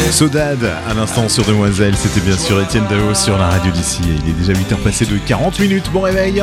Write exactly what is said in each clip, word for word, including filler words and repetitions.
Sodade à l'instant sur Demoiselle, c'était bien sûr Étienne Dao sur la radio d'ici. Il est déjà huit heures passées de quarante minutes, bon réveil.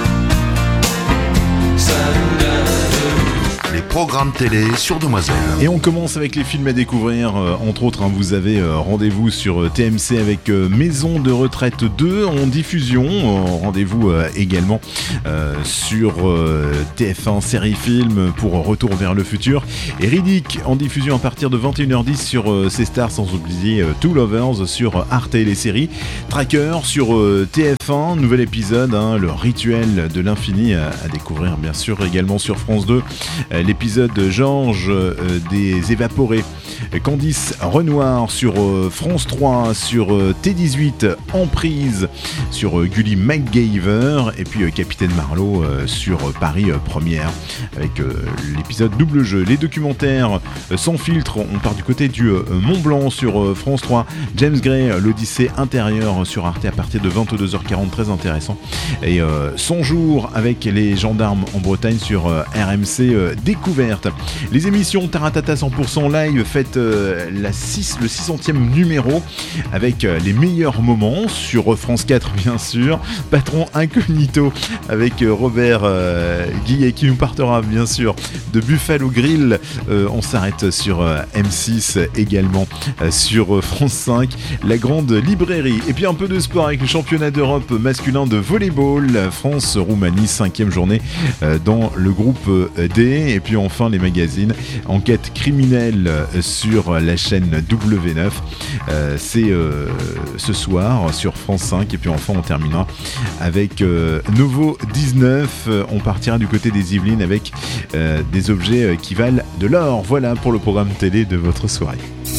Les programmes télé sur Demoiselle. Et on commence avec les films à découvrir, euh, entre autres, hein, vous avez euh, rendez-vous sur euh, T M C avec euh, Maison de retraite deux en diffusion, euh, rendez-vous euh, également euh, sur euh, T F un série film pour Retour vers le futur, et Riddick en diffusion à partir de vingt et une heures dix sur euh, C-Star, sans oublier euh, Two Lovers sur Arte et les séries, Tracker sur euh, T F un, nouvel épisode, hein, le rituel de l'infini à, à découvrir bien sûr également sur France deux, euh, l'épisode Georges euh, des Évaporés, Candice Renoir sur euh, France trois, sur euh, T dix-huit Emprise sur euh, Gulli MacGyver, et puis euh, Capitaine Marlowe euh, sur euh, Paris euh, Première avec euh, l'épisode Double Jeu. Les documentaires euh, sans filtre, on part du côté du euh, Mont Blanc sur euh, France trois, James Gray, l'Odyssée intérieure sur Arte à partir de vingt-deux heures quarante, très intéressant, et euh, cent jours avec les gendarmes en Bretagne sur euh, R M C euh, Découverte. Les émissions Taratata cent pour cent live faites euh, la six, le six centième numéro avec euh, les meilleurs moments sur France quatre bien sûr, Patron Incognito avec euh, Robert euh, Guillet qui nous partira bien sûr de Buffalo Grill, euh, on s'arrête sur euh, M six également, euh, sur euh, France cinq, La Grande Librairie, et puis un peu de sport avec le championnat d'Europe masculin de volleyball, France-Roumanie, cinquième journée euh, dans le groupe euh, D, et puis enfin les magazines, Enquête criminelle sur la chaîne W neuf, euh, c'est euh, ce soir sur France cinq, et puis enfin on terminera avec euh, Novo dix-neuf, on partira du côté des Yvelines avec euh, des objets qui valent de l'or. Voilà pour le programme télé de votre soirée.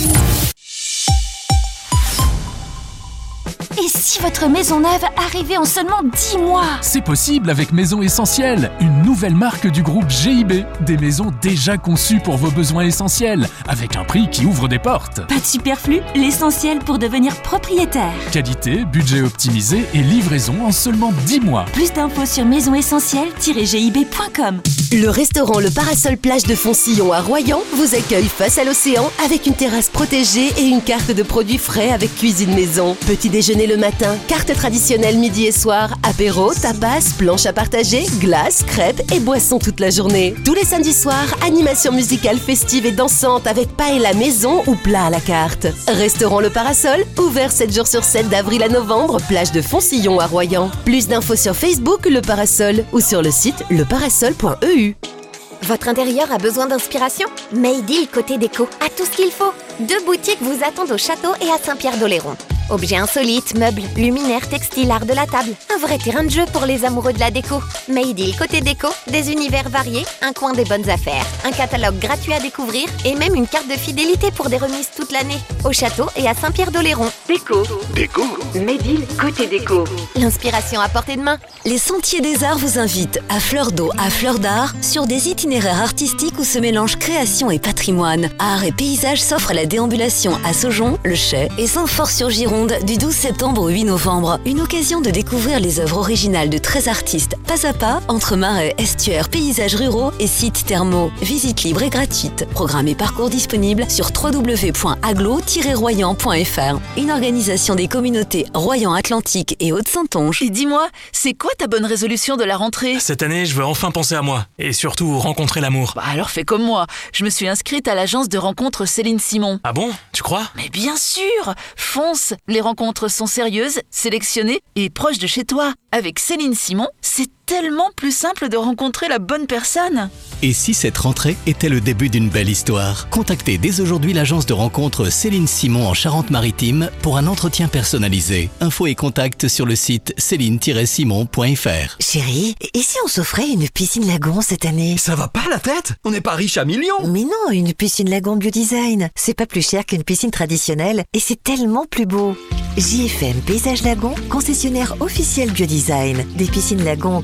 Et si votre maison neuve arrivait en seulement dix mois? C'est possible avec Maison Essentielle, une nouvelle marque du groupe G I B. Des maisons déjà conçues pour vos besoins essentiels, avec un prix qui ouvre des portes. Pas de superflu, l'essentiel pour devenir propriétaire. Qualité, budget optimisé et livraison en seulement dix mois. Plus d'infos sur maison essentielle tiret g i b point com. Le restaurant Le Parasol Plage de Foncillon à Royan vous accueille face à l'océan avec une terrasse protégée et une carte de produits frais avec cuisine maison. Petit déjeuner le matin, carte traditionnelle midi et soir, apéro, tapas, planche à partager, glace, crêpes et boissons toute la journée. Tous les samedis soirs, animation musicale festive et dansante avec paella maison ou plat à la carte. Restaurant Le Parasol, ouvert sept jours sur sept d'avril à novembre, plage de Foncillon à Royan. Plus d'infos sur Facebook Le Parasol ou sur le site leparasol point e u. Votre intérieur a besoin d'inspiration? Maydeal Côté Déco a tout ce qu'il faut. Deux boutiques vous attendent au château et à Saint-Pierre-d'Oléron. Objets insolites, meubles, luminaires, textiles, art de la table. Un vrai terrain de jeu pour les amoureux de la déco. Maydeal Côté Déco, des univers variés, un coin des bonnes affaires, un catalogue gratuit à découvrir et même une carte de fidélité pour des remises toute l'année. Au château et à Saint-Pierre-d'Oléron. Déco. Déco. Maydeal Côté Déco. L'inspiration à portée de main. Les Sentiers des Arts vous invitent à Fleur d'eau, à Fleur d'Art, sur des itinéraires artistiques où se mélangent création et patrimoine. Art et paysage s'offrent à la déambulation à Saujon, Le Chais et Saint-Fort-sur-Gironde du douze septembre au huit novembre. Une occasion de découvrir les œuvres originales de treize artistes, pas à pas, entre marais, estuaires, paysages ruraux et sites thermaux. Visite libre et gratuite. Programme et parcours disponibles sur w w w point aglo tiret royan point f r. Une organisation des communautés Royan-Atlantique et Haute-Saintonge. Et dis-moi, c'est quoi ta bonne résolution de la rentrée? Cette année, je veux enfin penser à moi. Et surtout, rencontrer l'amour. Bah alors fais comme moi. Je me suis inscrite à l'agence de rencontres Céline Simon. Ah bon? Tu crois? Mais bien sûr! Fonce! Les rencontres sont sérieuses, sélectionnées et proches de chez toi. Avec Céline Simon, c'est tellement plus simple de rencontrer la bonne personne. Et si cette rentrée était le début d'une belle histoire? Contactez dès aujourd'hui l'agence de rencontre Céline Simon en Charente-Maritime pour un entretien personnalisé. Infos et contacts sur le site céline tiret simon point f r. Chérie, et si on s'offrait une piscine lagon cette année? Ça va pas la tête? On n'est pas riche à millions. Mais non, une piscine lagon Biodesign, c'est pas plus cher qu'une piscine traditionnelle et c'est tellement plus beau. J F M Paysage Lagon, concessionnaire officiel Biodesign. Des piscines lagon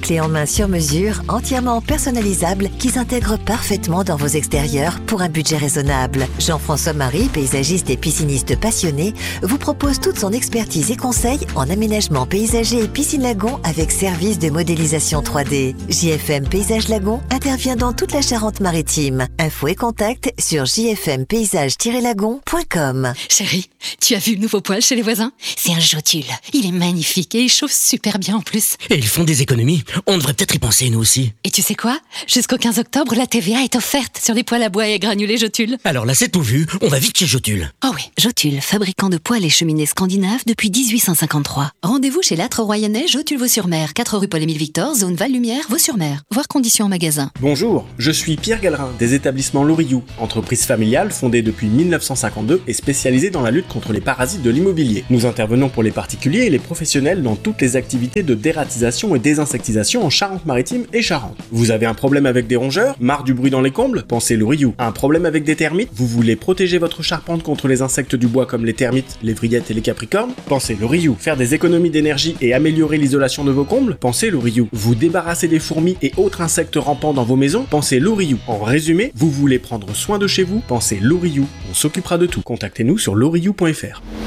clés en main sur mesure, entièrement personnalisables, qui s'intègrent parfaitement dans vos extérieurs pour un budget raisonnable. Jean-François Marie, paysagiste et pisciniste passionné, vous propose toute son expertise et conseils en aménagement paysager et piscine-lagon avec service de modélisation trois D. J F M Paysage Lagon intervient dans toute la Charente-Maritime. Info et contact sur j f m paysage tiret lagon point com. Chérie, tu as vu le nouveau poêle chez les voisins ? C'est un Jotule. Il est magnifique et il chauffe super bien en plus. Et ils font des économies. On devrait peut-être y penser nous aussi. Et tu sais quoi ? Jusqu'au quinze octobre, la T V A est offerte sur les poêles à bois et granulés Jotule. Alors là, c'est tout vu. On va vite chez Jotule. Oh oui, Jotule, fabricant de poêles et cheminées scandinaves depuis dix-huit cent cinquante-trois. Rendez-vous chez L'Âtre Royannais, Jotule-Vaux-sur-Mer, quatre rue Paul-Émile Victor, zone Val-Lumière, Vaux-sur-Mer. Voir conditions en magasin. Bonjour, je suis Pierre Gallerin des établissements Loriou, entreprise familiale fondée depuis mille neuf cent cinquante-deux et spécialisée dans la lutte contre les parasites de l'immobilier. Nous intervenons pour les particuliers et les professionnels dans toutes les activités de dératisation et désinsectisation en Charente-Maritime et Charente. Vous avez un problème avec des rongeurs, marre du bruit dans les combles ? Pensez Loriou. Un problème avec des termites ? Vous voulez protéger votre charpente contre les insectes du bois comme les termites, les vrillettes et les capricornes ? Pensez Loriou. Faire des économies d'énergie et améliorer l'isolation de vos combles ? Pensez Loriou. Vous débarrasser des fourmis et autres insectes rampants dans vos maisons ? Pensez Loriou. En résumé, vous voulez prendre soin de chez vous ? Pensez Loriou. On s'occupera de tout. Contactez-nous sur loriou point f r.